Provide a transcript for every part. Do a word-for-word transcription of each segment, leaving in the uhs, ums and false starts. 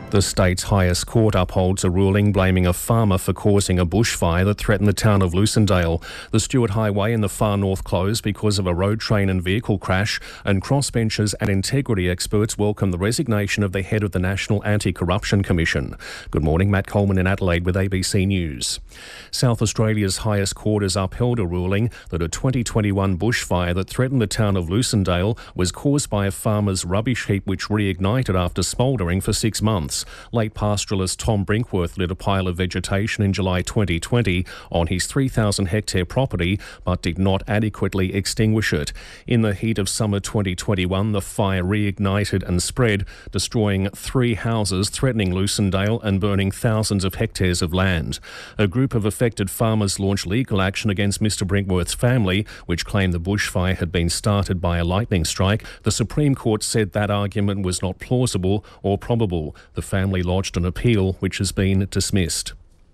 The state's highest court upholds a ruling blaming a farmer for causing a bushfire that threatened the town of Lucindale. The Stuart Highway in the far north closed because of a road, train and vehicle crash, and crossbenchers and integrity experts welcome the resignation of the head of the National Anti-Corruption Commission. Good morning, Matt Coleman in Adelaide with A B C News. South Australia's highest court has upheld a ruling that a twenty twenty-one bushfire that threatened the town of Lucindale was caused by a farmer's rubbish heap which reignited after smouldering for six months. Late pastoralist Tom Brinkworth lit a pile of vegetation in July twenty twenty on his three thousand hectare property but did not adequately extinguish it. In the heat of summer twenty twenty-one, the fire reignited and spread, destroying three houses, threatening Lucindale and burning thousands of hectares of land. A group of affected farmers launched legal action against Mr Brinkworth's family, which claimed the bushfire had been started by a lightning strike. The Supreme Court said that argument was not plausible or probable. The family lodged an appeal which has been dismissed.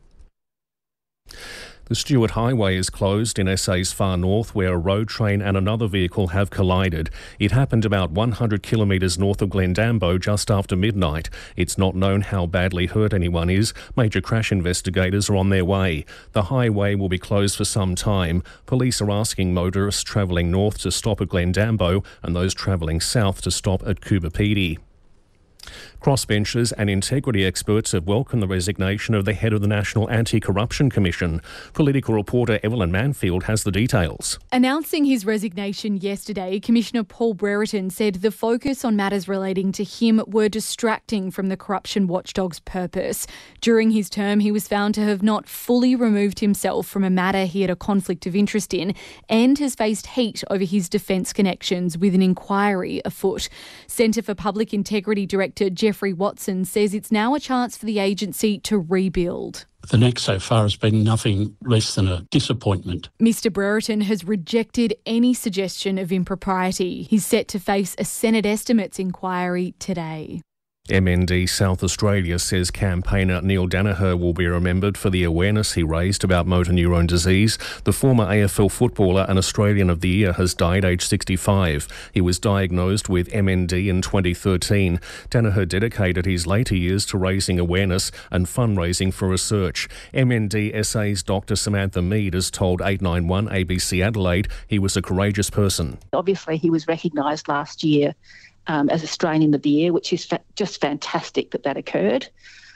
The Stuart Highway is closed in S A's far north where a road train and another vehicle have collided. It happened about one hundred kilometres north of Glendambo just after midnight. It's not known how badly hurt anyone is. Major crash investigators are on their way. The highway will be closed for some time. Police are asking motorists travelling north to stop at Glendambo and those travelling south to stop at Coober Pedy. Crossbenchers and integrity experts have welcomed the resignation of the head of the National Anti-Corruption Commission. Political reporter Evelyn Manfield has the details. Announcing his resignation yesterday, Commissioner Paul Brereton said the focus on matters relating to him were distracting from the corruption watchdog's purpose. During his term, he was found to have not fully removed himself from a matter he had a conflict of interest in and has faced heat over his defence connections with an inquiry afoot. Centre for Public Integrity Director Jeffrey Watson says it's now a chance for the agency to rebuild. The next so far has been nothing less than a disappointment. Mr Brereton has rejected any suggestion of impropriety. He's set to face a Senate estimates inquiry today. M N D South Australia says campaigner Neil Daniher will be remembered for the awareness he raised about motor neurone disease. The former A F L footballer and Australian of the Year has died aged sixty-five. He was diagnosed with M N D in twenty thirteen. Daniher dedicated his later years to raising awareness and fundraising for research. M N D S A's Doctor Samantha Mead has told eight nine one A B C Adelaide he was a courageous person. Obviously, he was recognised last year Um, as Australian of the Year, which is fa- just fantastic that that occurred.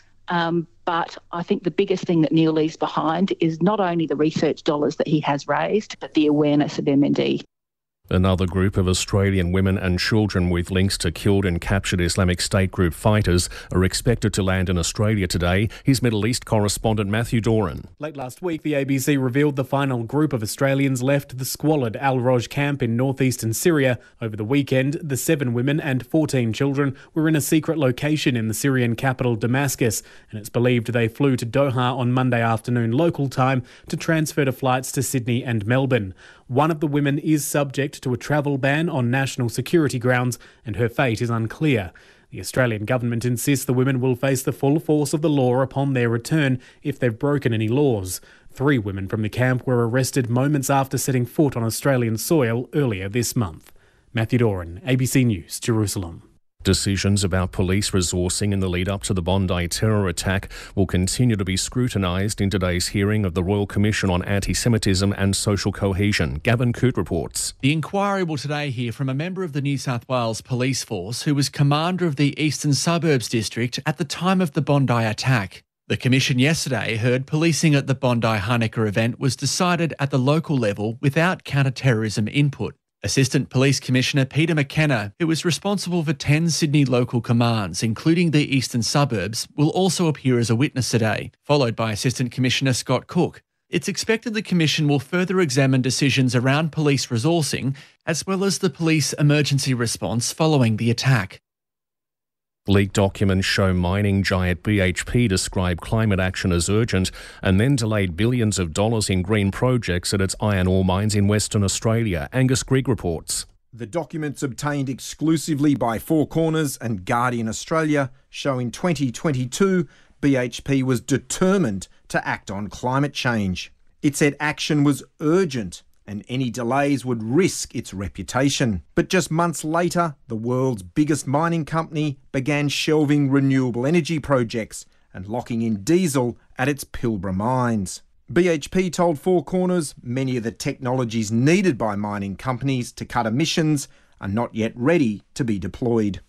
Um, but I think the biggest thing that Neil leaves behind is not only the research dollars that he has raised, but the awareness of M N D. Another group of Australian women and children with links to killed and captured Islamic State group fighters are expected to land in Australia today. Here's Middle East correspondent Matthew Doran. Late last week, the A B C revealed the final group of Australians left the squalid Al-Roj camp in northeastern Syria. Over the weekend, the seven women and fourteen children were in a secret location in the Syrian capital Damascus, and it's believed they flew to Doha on Monday afternoon local time to transfer to flights to Sydney and Melbourne. One of the women is subject to a travel ban on national security grounds, and her fate is unclear. The Australian government insists the women will face the full force of the law upon their return if they've broken any laws. Three women from the camp were arrested moments after setting foot on Australian soil earlier this month. Matthew Doran, A B C News, Jerusalem. Decisions about police resourcing in the lead-up to the Bondi terror attack will continue to be scrutinised in today's hearing of the Royal Commission on Anti-Semitism and Social Cohesion. Gavin Coote reports. The inquiry will today hear from a member of the New South Wales Police Force who was commander of the Eastern Suburbs District at the time of the Bondi attack. The Commission yesterday heard policing at the Bondi Hanukkah event was decided at the local level without counter-terrorism input. Assistant Police Commissioner Peter McKenna, who is responsible for ten Sydney local commands, including the eastern suburbs, will also appear as a witness today, followed by Assistant Commissioner Scott Cook. It's expected the Commission will further examine decisions around police resourcing, as well as the police emergency response following the attack. Leaked documents show mining giant B H P described climate action as urgent and then delayed billions of dollars in green projects at its iron ore mines in Western Australia. Angus Grigg reports. The documents obtained exclusively by Four Corners and Guardian Australia show in twenty twenty-two B H P was determined to act on climate change. It said action was urgent and any delays would risk its reputation. But just months later, the world's biggest mining company began shelving renewable energy projects and locking in diesel at its Pilbara mines. B H P told Four Corners many of the technologies needed by mining companies to cut emissions are not yet ready to be deployed.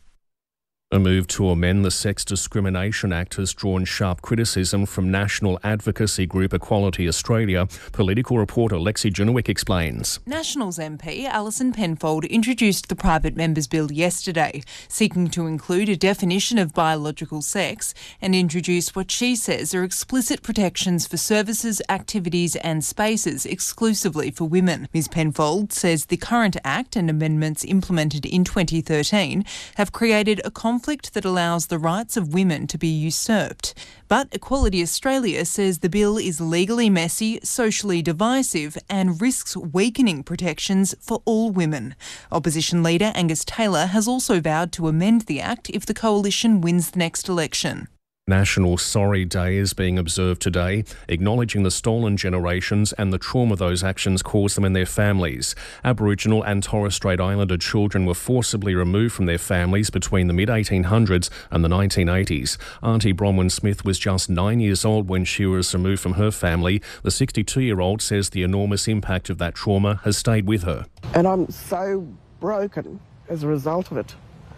A move to amend the Sex Discrimination Act has drawn sharp criticism from national advocacy group Equality Australia. Political reporter Lexi Junowick explains. Nationals M P Alison Penfold introduced the private members' bill yesterday, seeking to include a definition of biological sex and introduce what she says are explicit protections for services, activities and spaces exclusively for women. Ms Penfold says the current Act and amendments implemented in twenty thirteen have created a conflict conflict that allows the rights of women to be usurped. But Equality Australia says the bill is legally messy, socially divisive and risks weakening protections for all women. Opposition leader Angus Taylor has also vowed to amend the Act if the coalition wins the next election. National Sorry Day is being observed today, acknowledging the stolen generations and the trauma those actions caused them and their families. Aboriginal and Torres Strait Islander children were forcibly removed from their families between the mid eighteen hundreds and the nineteen eighties. Auntie Bronwyn Smith was just nine years old when she was removed from her family. The sixty-two-year-old says the enormous impact of that trauma has stayed with her. And I'm so broken as a result of it,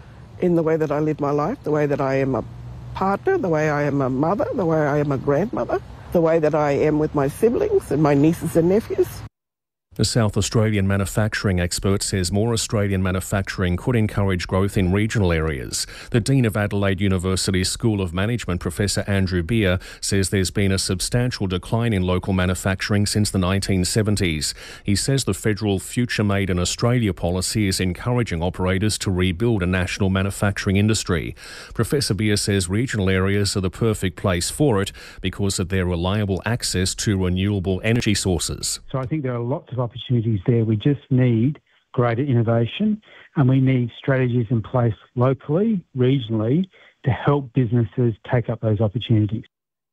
in the way that I live my life, the way that I am a partner, the way I am a mother, the way I am a grandmother, the way that I am with my siblings and my nieces and nephews. The South Australian manufacturing expert says more Australian manufacturing could encourage growth in regional areas. The Dean of Adelaide University School of Management, Professor Andrew Beer, says there's been a substantial decline in local manufacturing since the nineteen seventies. He says the federal Future Made in Australia policy is encouraging operators to rebuild a national manufacturing industry. Professor Beer says regional areas are the perfect place for it because of their reliable access to renewable energy sources. So I think there are lots of opportunities there. We just need greater innovation and we need strategies in place locally, regionally, to help businesses take up those opportunities.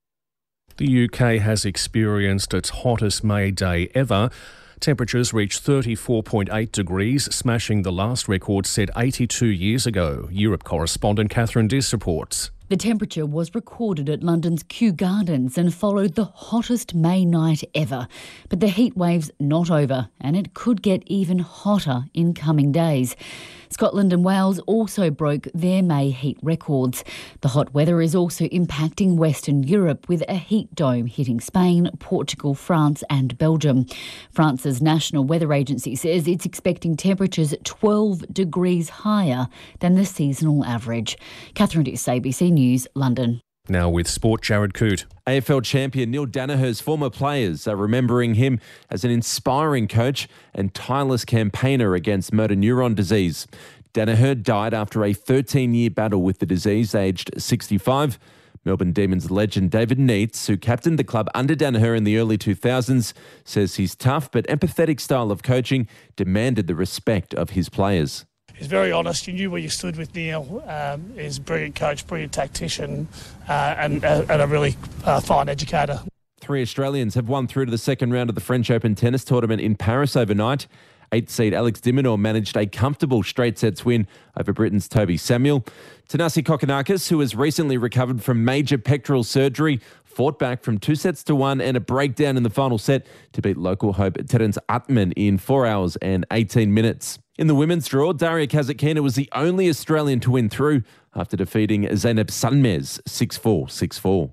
The U K has experienced its hottest May day ever. Temperatures reached thirty-four point eight degrees, smashing the last record set eighty-two years ago. Europe correspondent Catherine Diss reports. The temperature was recorded at London's Kew Gardens and followed the hottest May night ever. But the heat wave's not over and it could get even hotter in coming days. Scotland and Wales also broke their May heat records. The hot weather is also impacting Western Europe with a heat dome hitting Spain, Portugal, France and Belgium. France's National Weather Agency says it's expecting temperatures twelve degrees higher than the seasonal average. Catherine Diss, A B C News, London. Now with sport, Jared Coote. A F L champion Neil Daniher's former players are remembering him as an inspiring coach and tireless campaigner against motor neuron disease. Daniher died after a thirteen-year battle with the disease, aged sixty-five. Melbourne Demons legend David Neitz, who captained the club under Daniher in the early two thousands, says his tough but empathetic style of coaching demanded the respect of his players. He's very honest. You knew where you stood with Neil. Um, he's a brilliant coach, brilliant tactician, uh, and, uh, and a really uh, fine educator. Three Australians have won through to the second round of the French Open tennis tournament in Paris overnight. Eighth seed Alex de Minaur managed a comfortable straight sets win over Britain's Toby Samuel. Thanasi Kokkinakis, who has recently recovered from major pectoral surgery, fought back from two sets to one and a breakdown in the final set to beat local hope Terence Atman in four hours and eighteen minutes. In the women's draw, Daria Kasatkina was the only Australian to win through after defeating Zeynep Sanmez six four, six four.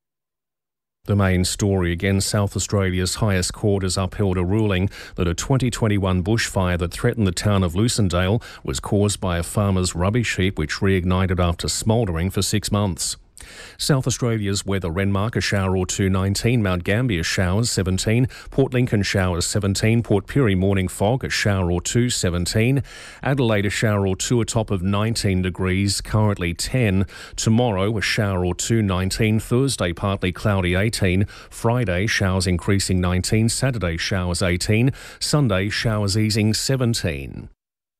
The main story again, South Australia's highest court has upheld a ruling that a twenty twenty-one bushfire that threatened the town of Lucindale was caused by a farmer's rubbish heap which reignited after smouldering for six months. South Australia's weather: Renmark a shower or two nineteen, Mount Gambier showers seventeen, Port Lincoln showers seventeen, Port Pirie morning fog a shower or two seventeen, Adelaide a shower or two a top of nineteen degrees, currently ten, tomorrow a shower or two nineteen, Thursday partly cloudy eighteen, Friday showers increasing nineteen, Saturday showers eighteen, Sunday showers easing seventeen.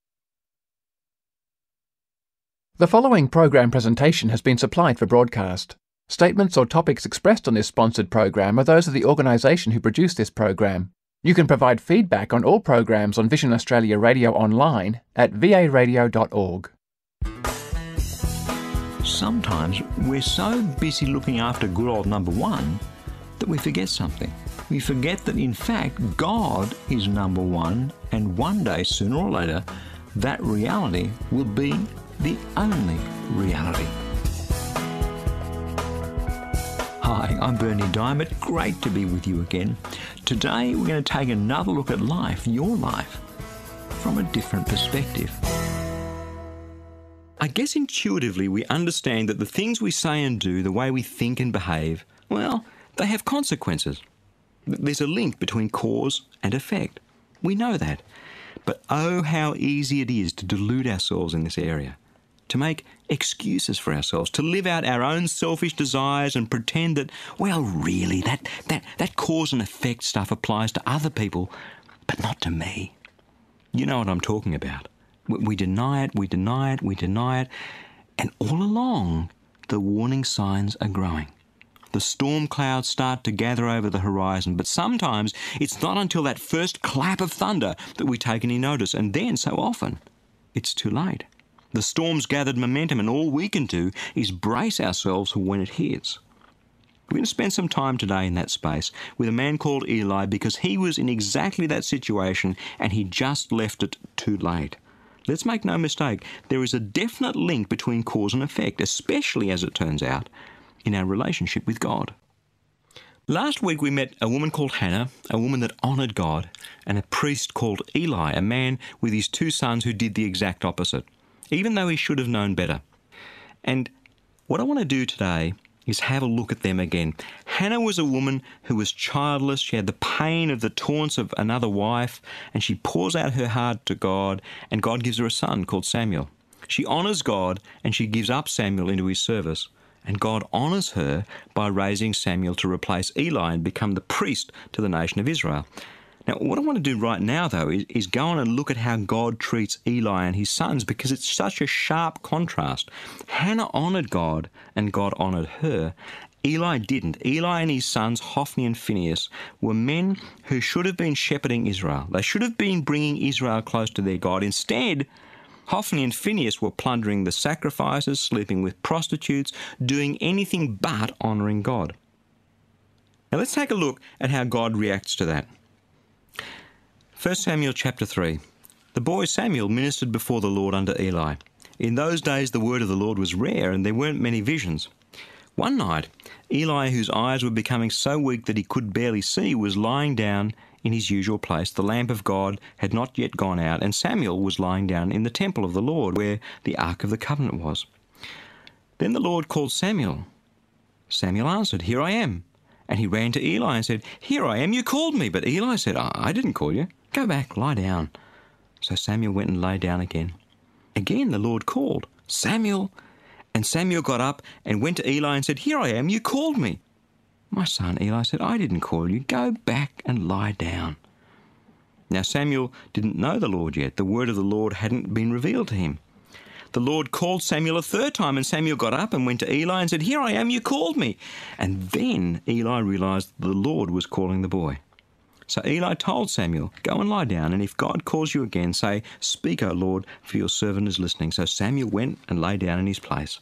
The following program presentation has been supplied for broadcast. Statements or topics expressed on this sponsored program are those of the organisation who produced this program. You can provide feedback on all programs on Vision Australia Radio online at v a radio dot org. Sometimes we're so busy looking after good old number one that we forget something. We forget that in fact God is number one, and one day, sooner or later, that reality will be the only reality. Hi, I'm Bernie Diamond. Great to be with you again. Today we're going to take another look at life, your life, from a different perspective. I guess intuitively we understand that the things we say and do, the way we think and behave, well, they have consequences. There's a link between cause and effect. We know that. But oh, how easy it is to delude ourselves in this area, to make excuses for ourselves, to live out our own selfish desires and pretend that, well, really, that, that, that cause and effect stuff applies to other people, but not to me. You know what I'm talking about. We deny it, we deny it, we deny it, and all along, the warning signs are growing. The storm clouds start to gather over the horizon, but sometimes it's not until that first clap of thunder that we take any notice, and then, so often, it's too late. The storm's gathered momentum, and all we can do is brace ourselves for when it hits. We're going to spend some time today in that space with a man called Eli because he was in exactly that situation and he just left it too late. Let's make no mistake, there is a definite link between cause and effect, especially as it turns out, in our relationship with God. Last week we met a woman called Hannah, a woman that honoured God, and a priest called Eli, a man with his two sons who did the exact opposite, even though he should have known better. And what I want to do today is have a look at them again. Hannah was a woman who was childless. She had the pain of the taunts of another wife, and she pours out her heart to God, and God gives her a son called Samuel. She honours God, and she gives up Samuel into his service. And God honours her by raising Samuel to replace Eli and become the priest to the nation of Israel. Now, what I want to do right now, though, is, is go on and look at how God treats Eli and his sons, because it's such a sharp contrast. Hannah honoured God, and God honoured her. Eli didn't. Eli and his sons, Hophni and Phinehas, were men who should have been shepherding Israel. They should have been bringing Israel close to their God. Instead, Hophni and Phinehas were plundering the sacrifices, sleeping with prostitutes, doing anything but honouring God. Now, let's take a look at how God reacts to that. First Samuel chapter three. The boy Samuel ministered before the Lord under Eli. In those days the word of the Lord was rare, and there weren't many visions. One night, Eli, whose eyes were becoming so weak that he could barely see, was lying down in his usual place. The lamp of God had not yet gone out, and Samuel was lying down in the temple of the Lord, where the Ark of the Covenant was. Then the Lord called Samuel. Samuel answered, "Here I am." And he ran to Eli and said, "Here I am, you called me." But Eli said, I, I didn't call you. Go back, lie down. So Samuel went and lay down again. Again the Lord called, "Samuel." And Samuel got up and went to Eli and said, "Here I am, you called me." "My son," Eli said, "I didn't call you. Go back and lie down." Now Samuel didn't know the Lord yet. The word of the Lord hadn't been revealed to him. The Lord called Samuel a third time, and Samuel got up and went to Eli and said, "Here I am, you called me." And then Eli realised the Lord was calling the boy. So Eli told Samuel, "Go and lie down, and if God calls you again, say, 'Speak, O Lord, for your servant is listening.'" So Samuel went and lay down in his place.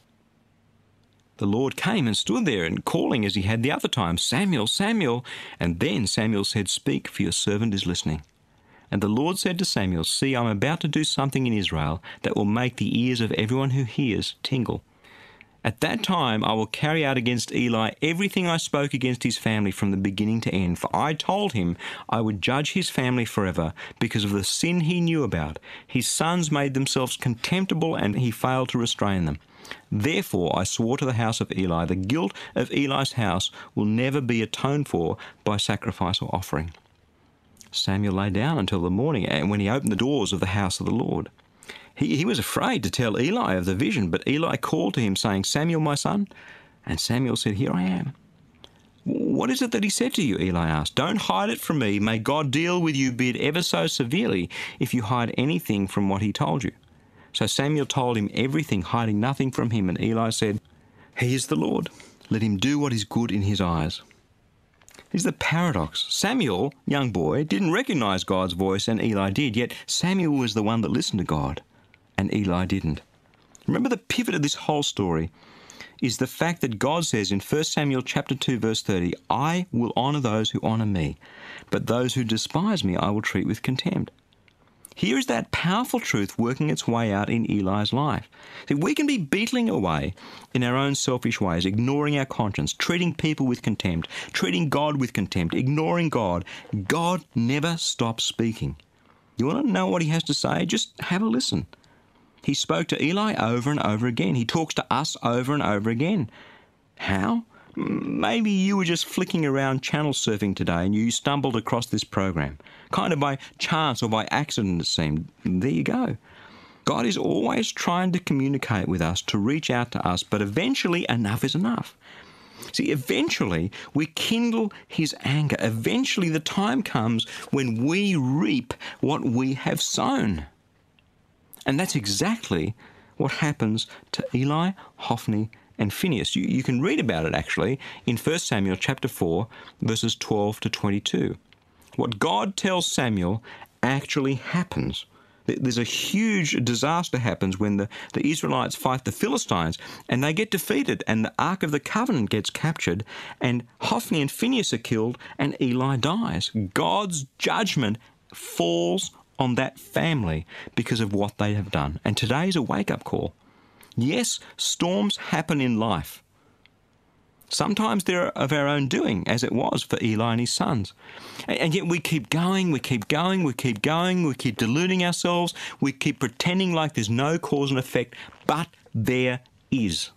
The Lord came and stood there and calling as he had the other time, "Samuel, Samuel." And then Samuel said, "Speak, for your servant is listening." And the Lord said to Samuel, "See, I'm about to do something in Israel that will make the ears of everyone who hears tingle. At that time I will carry out against Eli everything I spoke against his family from the beginning to end. For I told him I would judge his family forever because of the sin he knew about. His sons made themselves contemptible, and he failed to restrain them. Therefore I swore to the house of Eli, the guilt of Eli's house will never be atoned for by sacrifice or offering." Samuel lay down until the morning, and when he opened the doors of the house of the Lord, he, he was afraid to tell Eli of the vision, but Eli called to him, saying, "Samuel, my son?" And Samuel said, "Here I am." "What is it that he said to you?" Eli asked. "Don't hide it from me. May God deal with you, be it ever so severely, if you hide anything from what he told you." So Samuel told him everything, hiding nothing from him, and Eli said, "He is the Lord. Let him do what is good in his eyes." Here's the paradox. Samuel, young boy, didn't recognise God's voice and Eli did, yet Samuel was the one that listened to God and Eli didn't. Remember, the pivot of this whole story is the fact that God says in First Samuel chapter two verse thirty, I will honour those who honour me, but those who despise me I will treat with contempt. Here is that powerful truth working its way out in Eli's life. See, we can be beetling away in our own selfish ways, ignoring our conscience, treating people with contempt, treating God with contempt, ignoring God. God never stops speaking. You want to know what he has to say? Just have a listen. He spoke to Eli over and over again. He talks to us over and over again. How? Maybe you were just flicking around channel surfing today and you stumbled across this program, kind of by chance or by accident it seemed. There you go. God is always trying to communicate with us, to reach out to us, but eventually enough is enough. See, eventually we kindle his anger. Eventually the time comes when we reap what we have sown. And that's exactly what happens to Eli, Hophni, and Phinehas. You, you can read about it actually in First Samuel chapter four, verses twelve to twenty-two. What God tells Samuel actually happens. There's a huge disaster happens when the, the Israelites fight the Philistines and they get defeated and the Ark of the Covenant gets captured and Hophni and Phinehas are killed and Eli dies. God's judgment falls on that family because of what they have done. And today is a wake-up call. Yes, storms happen in life. Sometimes they're of our own doing, as it was for Eli and his sons. And yet we keep going, we keep going, we keep going, we keep deluding ourselves, we keep pretending like there's no cause and effect, but there is.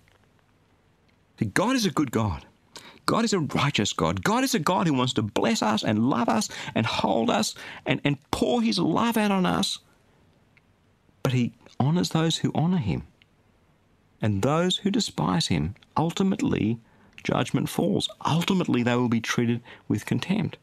God is a good God. God is a righteous God. God is a God who wants to bless us and love us and hold us and, and pour his love out on us. But he honours those who honour him. And those who despise him, ultimately, judgment falls. Ultimately, they will be treated with contempt.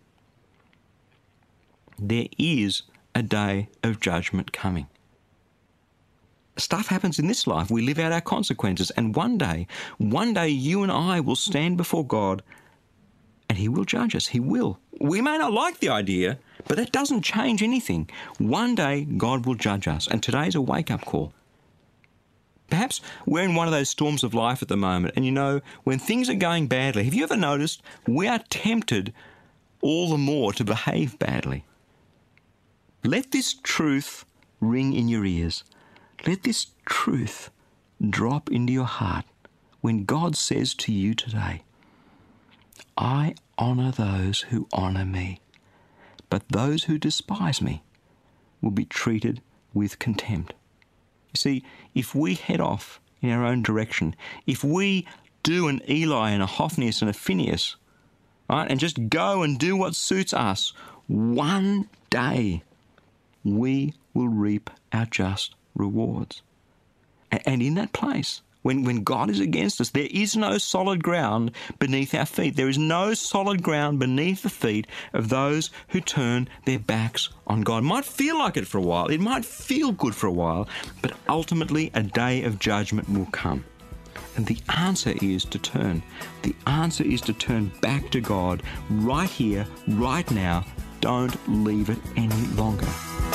There is a day of judgment coming. Stuff happens in this life. We live out our consequences. And one day, one day you and I will stand before God and he will judge us. He will. We may not like the idea, but that doesn't change anything. One day, God will judge us. And today's a wake-up call. Perhaps we're in one of those storms of life at the moment, and you know, when things are going badly, have you ever noticed we are tempted all the more to behave badly? Let this truth ring in your ears. Let this truth drop into your heart when God says to you today, I honour those who honour me, but those who despise me will be treated with contempt. You see, if we head off in our own direction, if we do an Eli and a Hophni and a Phinehas, right, and just go and do what suits us, one day we will reap our just rewards. And in that place, when, when God is against us, there is no solid ground beneath our feet. There is no solid ground beneath the feet of those who turn their backs on God. It might feel like it for a while. It might feel good for a while, but ultimately a day of judgment will come. And the answer is to turn. The answer is to turn back to God right here, right now. Don't leave it any longer.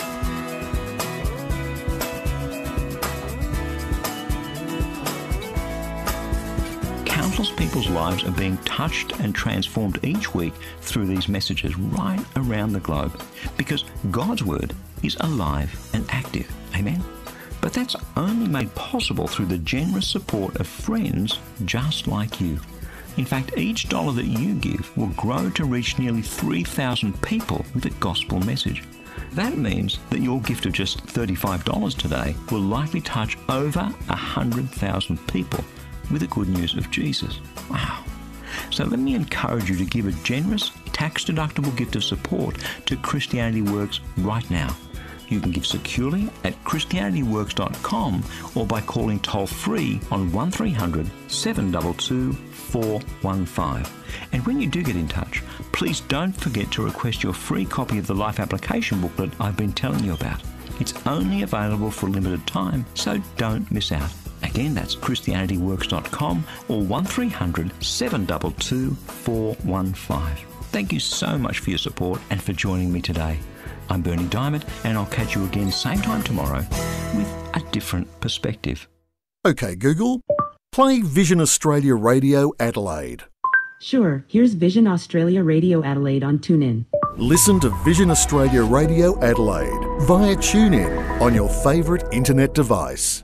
Countless people's lives are being touched and transformed each week through these messages right around the globe because God's Word is alive and active. Amen? But that's only made possible through the generous support of friends just like you. In fact, each dollar that you give will grow to reach nearly three thousand people with a gospel message. That means that your gift of just thirty-five dollars today will likely touch over one hundred thousand people with the good news of Jesus. Wow. So let me encourage you to give a generous, tax-deductible gift of support to Christianity Works right now. You can give securely at christianity works dot com or by calling toll-free on one three hundred, seven two two, four one five. And when you do get in touch, please don't forget to request your free copy of the Life Application booklet I've been telling you about. It's only available for a limited time, so don't miss out. Again, that's christianity works dot com or one three hundred, seven two two, four one five. Thank you so much for your support and for joining me today. I'm Bernie Diamond, and I'll catch you again same time tomorrow with a different perspective. OK Google, play Vision Australia Radio Adelaide. Sure, here's Vision Australia Radio Adelaide on TuneIn. Listen to Vision Australia Radio Adelaide via TuneIn on your favourite internet device.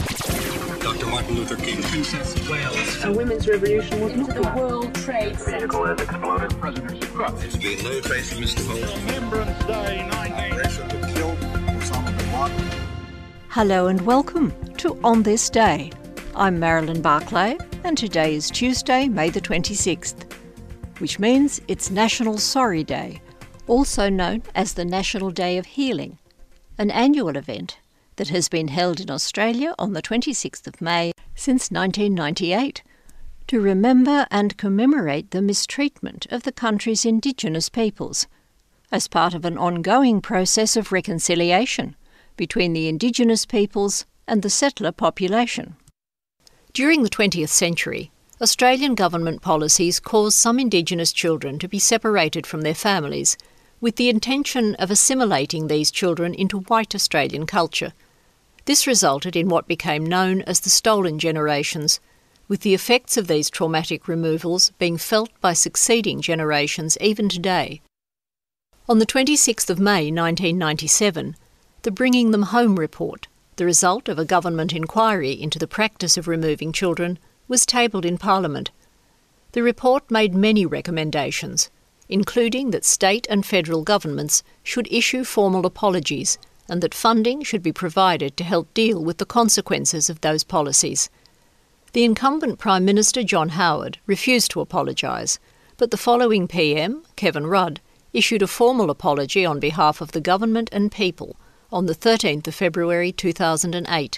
Doctor Martin Luther King, Princess of Wales. A women's revolution was not the World Trade Center. Vehicle has exploded. President Trump. There's been no trace of Mister Holmes. Remembrance Day nineteen. Operation to kill Osama bin Laden. Hello and welcome to On This Day. I'm Marilyn Barclay, and today is Tuesday, May the twenty-sixth, which means it's National Sorry Day, also known as the National Day of Healing, an annual event that has been held in Australia on the twenty-sixth of May since nineteen ninety-eight to remember and commemorate the mistreatment of the country's Indigenous peoples as part of an ongoing process of reconciliation between the Indigenous peoples and the settler population. During the twentieth century, Australian government policies caused some Indigenous children to be separated from their families, with the intention of assimilating these children into white Australian culture. This resulted in what became known as the stolen generations, with the effects of these traumatic removals being felt by succeeding generations even today. On the twenty-sixth of May nineteen ninety-seven, the Bringing Them Home report, the result of a government inquiry into the practice of removing children, was tabled in Parliament. The report made many recommendations, including that state and federal governments should issue formal apologies and that funding should be provided to help deal with the consequences of those policies. The incumbent Prime Minister John Howard refused to apologise, but the following P M, Kevin Rudd, issued a formal apology on behalf of the government and people on the thirteenth of February two thousand eight.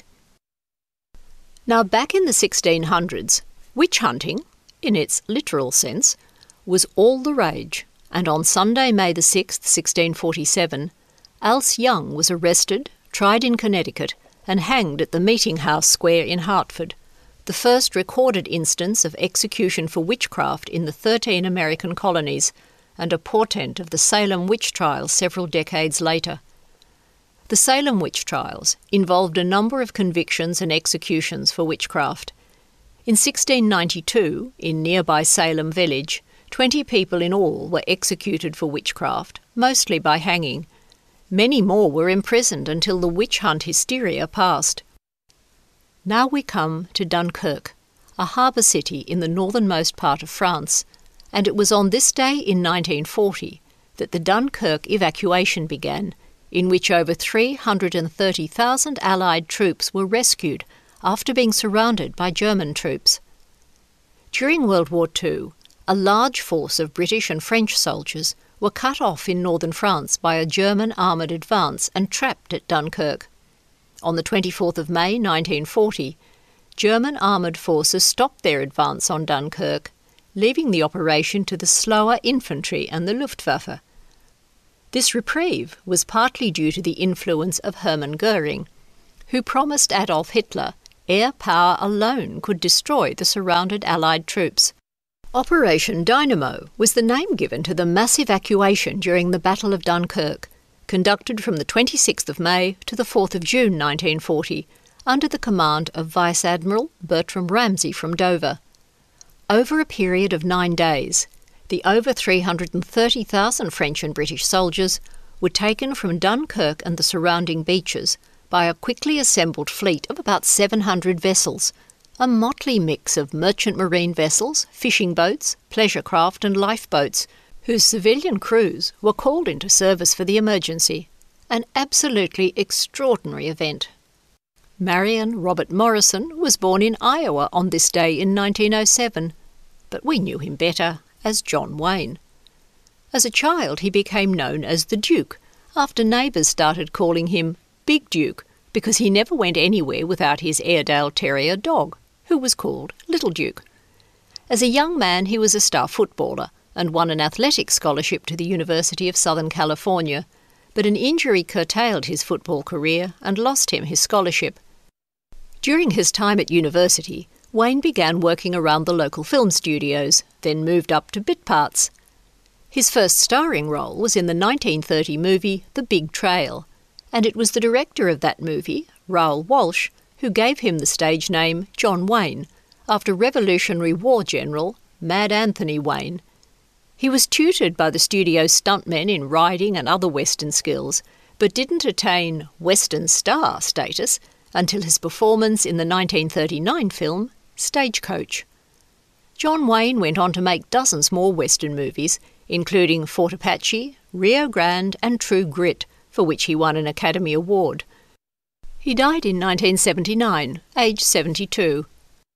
Now, back in the sixteen hundreds, witch hunting, in its literal sense, was all the rage, and on Sunday, May the sixth, sixteen forty-seven, Alce Young was arrested, tried in Connecticut, and hanged at the Meeting House Square in Hartford, the first recorded instance of execution for witchcraft in the thirteen American colonies, and a portent of the Salem witch trials several decades later. The Salem witch trials involved a number of convictions and executions for witchcraft. In sixteen ninety-two, in nearby Salem village, twenty people in all were executed for witchcraft, mostly by hanging. Many more were imprisoned until the witch hunt hysteria passed. Now we come to Dunkirk, a harbour city in the northernmost part of France, and it was on this day in nineteen forty that the Dunkirk evacuation began, in which over three hundred thirty thousand Allied troops were rescued after being surrounded by German troops. During World War Two, a large force of British and French soldiers were cut off in northern France by a German armoured advance and trapped at Dunkirk. On the twenty-fourth of May nineteen forty, German armoured forces stopped their advance on Dunkirk, leaving the operation to the slower infantry and the Luftwaffe. This reprieve was partly due to the influence of Hermann Goering, who promised Adolf Hitler air power alone could destroy the surrounded Allied troops. Operation Dynamo was the name given to the mass evacuation during the Battle of Dunkirk, conducted from the twenty-sixth of May to the fourth of June nineteen forty, under the command of Vice Admiral Bertram Ramsay from Dover. Over a period of nine days, the over three hundred thirty thousand French and British soldiers were taken from Dunkirk and the surrounding beaches by a quickly assembled fleet of about seven hundred vessels, a motley mix of merchant marine vessels, fishing boats, pleasure craft and lifeboats, whose civilian crews were called into service for the emergency. An absolutely extraordinary event. Marion Robert Morrison was born in Iowa on this day in nineteen oh seven, but we knew him better as John Wayne. As a child, he became known as the Duke, after neighbours started calling him Big Duke, because he never went anywhere without his Airedale Terrier dog, who was called Little Duke. As a young man, he was a star footballer and won an athletic scholarship to the University of Southern California, but an injury curtailed his football career and lost him his scholarship. During his time at university, Wayne began working around the local film studios, then moved up to bit parts. His first starring role was in the nineteen thirty movie The Big Trail, and it was the director of that movie, Raoul Walsh, who gave him the stage name John Wayne, after Revolutionary War General Mad Anthony Wayne. He was tutored by the studio stuntmen in riding and other Western skills, but didn't attain Western star status until his performance in the nineteen thirty-nine film Stagecoach. John Wayne went on to make dozens more Western movies, including Fort Apache, Rio Grande and True Grit, for which he won an Academy Award. He died in nineteen seventy-nine, aged seventy-two.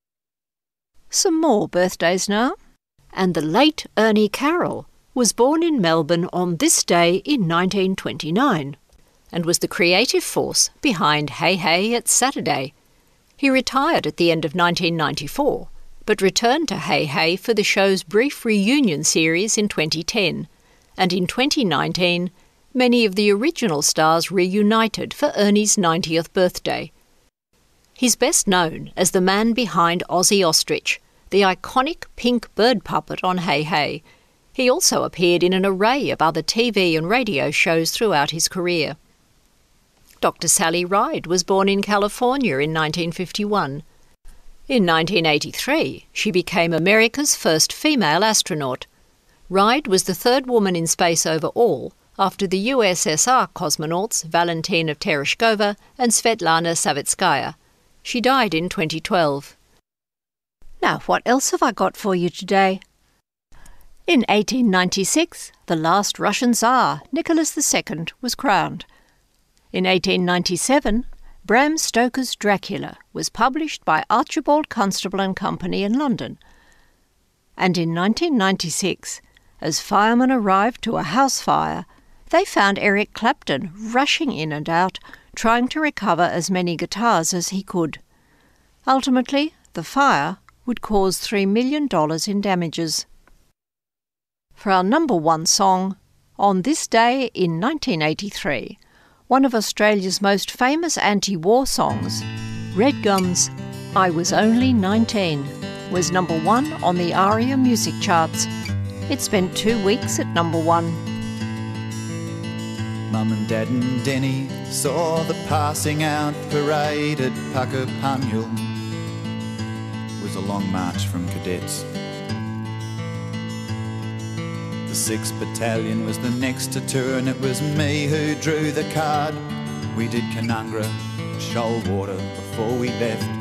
Some more birthdays now. And the late Ernie Carroll was born in Melbourne on this day in nineteen twenty-nine and was the creative force behind Hey Hey It's Saturday. He retired at the end of nineteen ninety-four, but returned to Hey Hey for the show's brief reunion series in twenty ten, and in twenty nineteen, many of the original stars reunited for Ernie's ninetieth birthday. He's best known as the man behind Ozzy Ostrich, the iconic pink bird puppet on Hey Hey. He also appeared in an array of other T V and radio shows throughout his career. Doctor Sally Ride was born in California in nineteen fifty-one. In nineteen eighty-three, she became America's first female astronaut. Ride was the third woman in space overall, after the U S S R cosmonauts Valentina Tereshkova and Svetlana Savitskaya. She died in twenty twelve. Now, what else have I got for you today? In eighteen ninety-six, the last Russian Tsar, Nicholas the Second, was crowned. In eighteen ninety-seven, Bram Stoker's Dracula was published by Archibald Constable and Company in London. And in nineteen ninety-six, as firemen arrived to a house fire, they found Eric Clapton rushing in and out, trying to recover as many guitars as he could. Ultimately, the fire would cause three million dollars in damages. For our number one song, on this day in nineteen eighty-three, one of Australia's most famous anti-war songs, Red Gum's I Was Only nineteen, was number one on the ARIA music charts. It spent two weeks at number one. Mum and Dad and Denny saw the passing out parade at Puckapunyal. It was a long march from cadets. The sixth Battalion was the next to turn. It was me who drew the card. We did Canungra, Shoalwater before we left.